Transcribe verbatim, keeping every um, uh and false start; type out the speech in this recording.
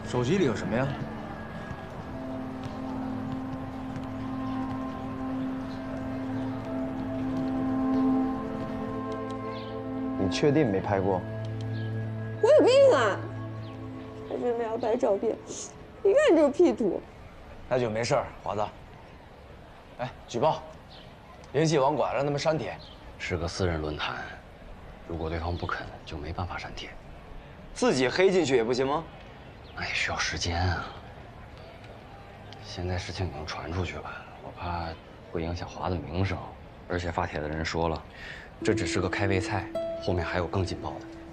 手机里有什么呀？ 你确定没拍过？ 我有病啊！还真的要拍照片，一看就是 P 图。 那就没事儿，华子。哎，举报，联系网管让他们删帖。 是个私人论坛，如果对方不肯，就没办法删帖。 自己黑进去也不行吗？ 那也需要时间啊。现在事情已经传出去了，我怕会影响华的名声。而且发帖的人说了，这只是个开胃菜，后面还有更劲爆的。